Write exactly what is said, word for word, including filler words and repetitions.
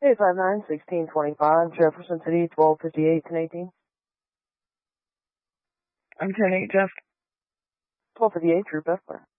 eight five nine, one six two five, Jefferson City, twelve fifty-eight, ten eighteen. I'm ten eight, Jeff. twelve fifty-eight, True Bethler.